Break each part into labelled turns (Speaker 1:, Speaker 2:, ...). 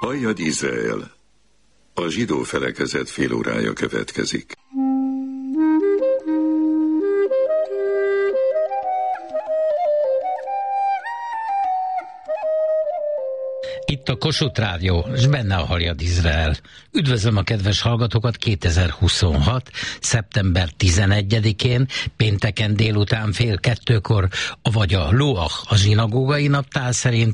Speaker 1: Halljad Izrael! A zsidó felekezet fél órája következik.
Speaker 2: Itt a Kossuth Rádió, és benne a Halljad Izrael. Üdvözlöm a kedves hallgatókat 2026. szeptember 11-én, pénteken délután 1:30, vagy a Loach, a zsinagógai naptár szerint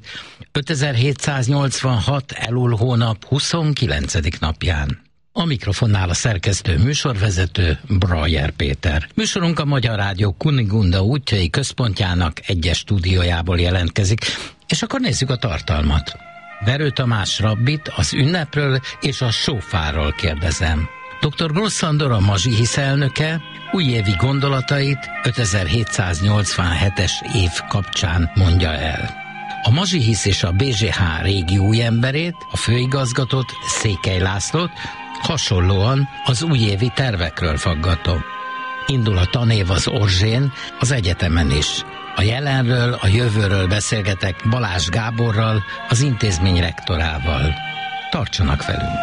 Speaker 2: 5786 Elul hónap 29. napján. A mikrofonnál a szerkesztő műsorvezető Brajer Péter. Műsorunk a Magyar Rádió Kunigunda útjai központjának egyes stúdiójából jelentkezik, és akkor nézzük a tartalmat. Verő Tamás rabbit az ünnepről és a sófárról kérdezem. Dr. Gross Sándor, a Mazsihisz elnöke újévi gondolatait 5787-es év kapcsán mondja el. A Mazsihisz és a BZH régi újemberét, a főigazgatót, Székely Lászlót hasonlóan az újévi tervekről faggatom. Indul a tanév az Orzsén, az egyetemen is. A jelenről, a jövőről beszélgetek Balázs Gáborral, az intézmény rektorával. Tartsanak velünk!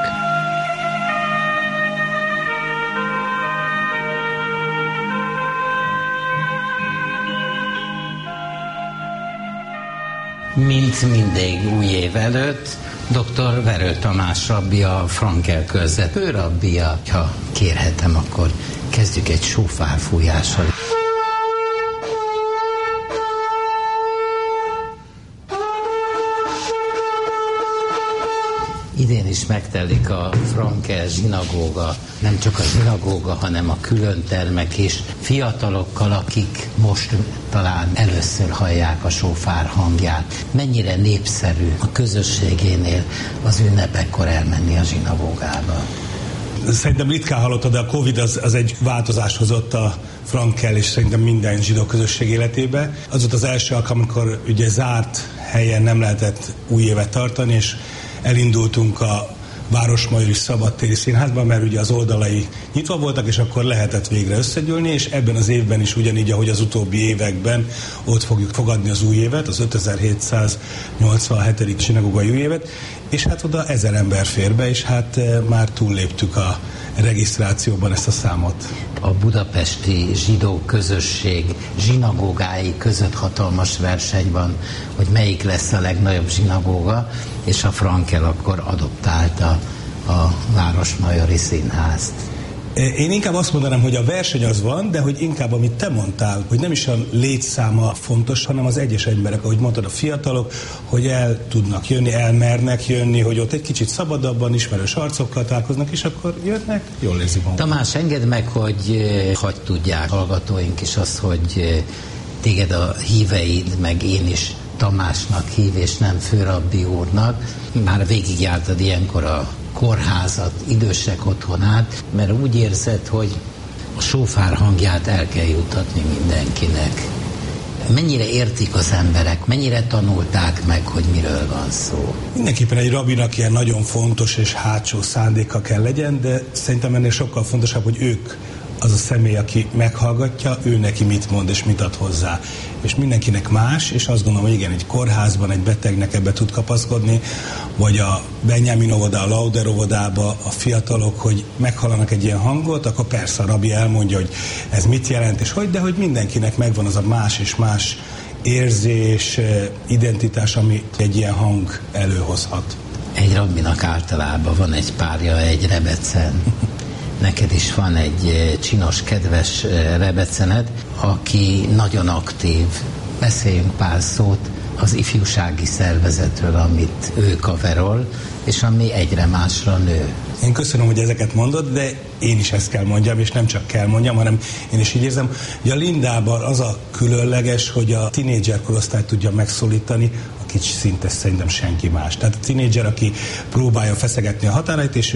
Speaker 2: Mint mindig új év előtt, dr. Verő Tamás rabbi, a Frankel körzet főrabbija. Ha kérhetem, akkor kezdjük egy sófárfújással. Idén is megtelik a Frankel zsinagóga, nem csak a zsinagóga, hanem a külön termek is, fiatalokkal, akik most talán először hallják a sófár hangját. Mennyire népszerű a közösségénél az ünnepekkor elmenni a zsinagógába?
Speaker 3: Szerintem ritkán hallottad, de a Covid az egy változást hozott a Frankel és szerintem minden zsidó közösség életébe. Az volt az első alkalom, amikor ugye zárt helyen nem lehetett új évet tartani, és elindultunk a Városmajori Szabadtéri Színházban, mert ugye az oldalai nyitva voltak, és akkor lehetett végre összegyűlni, és ebben az évben is ugyanígy, ahogy az utóbbi években ott fogjuk fogadni az új évet, az 5787. zsinagógai új évet, és hát oda 1000 ember fér be, és hát már túlléptük a regisztrációban ezt a számot.
Speaker 2: A budapesti zsidó közösség zsinagógái között hatalmas verseny van, hogy melyik lesz a legnagyobb zsinagóga, és a Frankel akkor adoptálta a Városmajori Színházt.
Speaker 3: Én inkább azt mondanám, hogy a verseny az van, de hogy inkább amit te mondtál, hogy nem is a létszáma fontos, hanem az egyes emberek, ahogy mondtad, a fiatalok, hogy el tudnak jönni, elmernek jönni, hogy ott egy kicsit szabadabban, ismerős arcokkal találkoznak, és akkor jönnek, jól érzik magukat.
Speaker 2: Tamás, engedd meg, hogy hadd tudják hallgatóink is azt, hogy téged a híveid, meg én is Tamásnak hív, és nem főrabbi úrnak. Már végigjártad ilyenkor a kórházat, idősek otthonát, mert úgy érzed, hogy a sófár hangját el kell juttatni mindenkinek. Mennyire értik az emberek, mennyire tanulták meg, hogy miről van szó?
Speaker 3: Mindenképpen egy rabbinak ilyen nagyon fontos és hátsó szándéka kell legyen, de szerintem ennél sokkal fontosabb, hogy ők az a személy, aki meghallgatja, ő neki mit mond és mit ad hozzá. És mindenkinek más, és azt gondolom, hogy igen, egy kórházban egy betegnek ebbe tud kapaszkodni, vagy a Benjamin óvoda, a Lauder óvodába a fiatalok, hogy meghallanak egy ilyen hangot, akkor persze a rabbi elmondja, hogy ez mit jelent, és hogy, de hogy mindenkinek megvan az a más és más érzés, identitás, ami egy ilyen hang előhozhat.
Speaker 2: Egy rabbinak általában van egy párja, egy rebecen. Neked is van egy csinos, kedves rebecened, aki nagyon aktív. Beszéljünk pár szót az ifjúsági szervezetről, amit ő kaverol, és ami egyre másra nő.
Speaker 3: Én köszönöm, hogy ezeket mondod, de én is ezt kell mondjam, és nem csak kell mondjam, hanem én is így érzem, hogy a Lindában az a különleges, hogy a tinédzser korosztályt tudja megszólítani, akit szinte szerintem senki más. Tehát a tinédzser, aki próbálja feszegetni a határait, és ő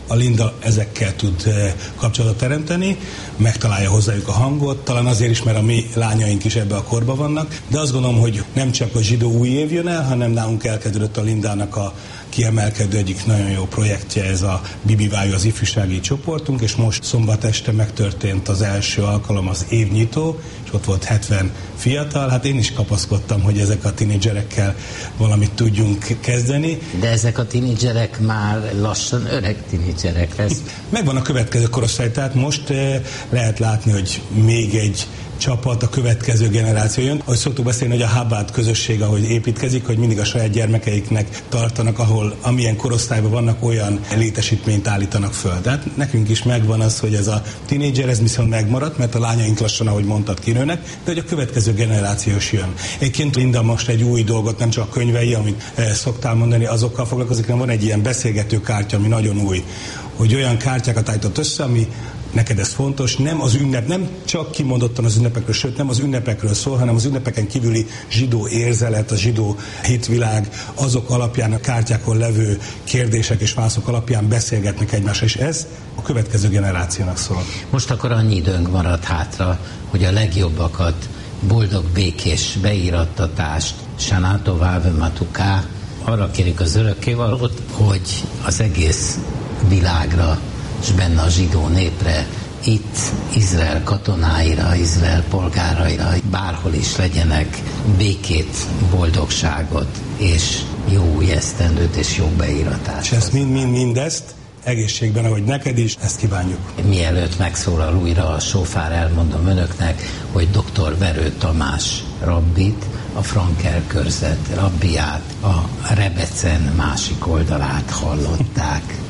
Speaker 3: a Linda ezekkel tud kapcsolatot teremteni, megtalálja hozzájuk a hangot, talán azért is, mert a mi lányaink is ebbe a korba vannak, de azt gondolom, hogy nem csak a zsidó új év jön el, hanem nálunk elkezdődött a Lindának a kiemelkedő egyik nagyon jó projektje, ez a Bibivájú, az ifjúsági csoportunk, és most szombat este megtörtént az első alkalom, az évnyitó, és ott volt 70 fiatal. Hát én is kapaszkodtam, hogy ezek a tinédzserekkel valamit tudjunk kezdeni.
Speaker 2: De ezek a tinédzserek már lassan öreg tinédzserek lesz.
Speaker 3: Megvan a következő korosztály, tehát most lehet látni, hogy még egy csapat, a következő generáció jön. Ahogy szoktuk beszélni, hogy a Chabad közösség, ahogy építkezik, hogy mindig a saját gyermekeiknek tartanak, ahol amilyen korosztályban vannak, olyan létesítményt állítanak föl. Tehát nekünk is megvan az, hogy ez a tinédzser, ez viszont megmaradt, mert a lányaink lassan, ahogy mondtad, kinőnek, de hogy a következő generációs jön. Egyébként Linda most egy új dolgot, nem csak a könyvei, amit szoktál mondani, azokkal foglalkozik, hanem van egy ilyen beszélgető kártya, ami nagyon új, hogy olyan kártyákat állított össze, ami neked ez fontos, nem az ünnep, nem csak kimondottan az ünnepekről, sőt nem az ünnepekről szól, hanem az ünnepeken kívüli zsidó érzelet, a zsidó hitvilág, azok alapján, a kártyákon levő kérdések és válaszok alapján beszélgetnek egymással, és ez a következő generációnak szól.
Speaker 2: Most akkor annyi időnk maradt hátra, hogy a legjobbakat, boldog békés beírattatást, Shana Tova v'Matuká, arra kérik az örökkévalót, hogy az egész világra és benne a zsidó népre, itt Izrael katonáira, Izrael polgáraira, bárhol is legyenek békét, boldogságot és jó új esztendőt és jó beíratást.
Speaker 3: És ezt mindezt egészségben, ahogy neked is, ezt kívánjuk.
Speaker 2: Mielőtt megszólal újra a sófár, elmondom önöknek, hogy dr. Verő Tamás rabbit, a Frankel körzet rabbiát, a Rebecen másik oldalát hallották.